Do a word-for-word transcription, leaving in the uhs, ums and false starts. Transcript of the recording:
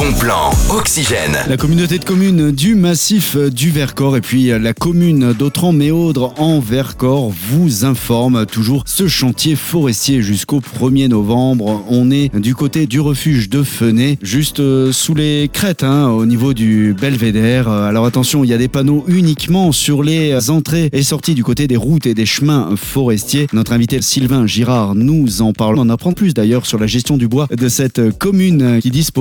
bon plan, Oxygène. La communauté de communes du massif du Vercors et puis la commune d'Autran-Méaudre en Vercors vous informe toujours ce chantier forestier jusqu'au premier novembre. On est du côté du refuge de Fenay, juste sous les crêtes, hein, au niveau du belvédère. Alors attention, il y a des panneaux uniquement sur les entrées et sorties du côté des routes et des chemins forestiers. Notre invité Sylvain Girard nous en parle. On en apprend plus d'ailleurs sur la gestion du bois de cette commune qui dispose